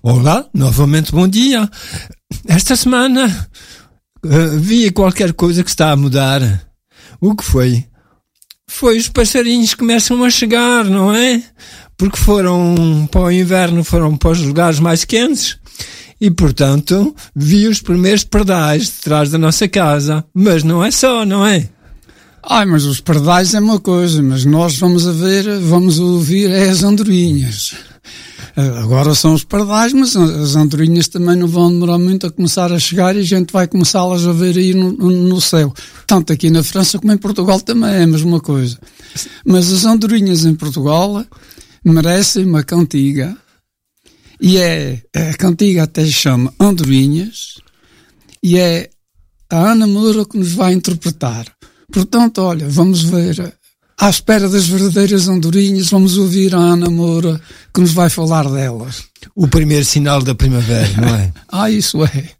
Olá, novamente bom dia. Esta semana vi qualquer coisa que está a mudar. O que foi? Foi os passarinhos que começam a chegar, não é? Porque foram para o inverno, foram para os lugares mais quentes e, portanto, vi os primeiros pardais de trás da nossa casa. Mas não é só, não é? Mas os pardais é uma coisa, mas nós vamos ouvir as andorinhas. Agora são os pardais, mas as andorinhas também não vão demorar muito a começar a chegar e a gente vai começá-las a ver aí no céu. Tanto aqui na França como em Portugal também é a mesma coisa. Mas as andorinhas em Portugal merecem uma cantiga. E a cantiga até se chama Andorinhas e é a Ana Moura que nos vai interpretar. Portanto, olha, vamos ver, à espera das verdadeiras andorinhas, vamos ouvir a Ana Moura que nos vai falar delas. O primeiro sinal da primavera, não é? Isso é.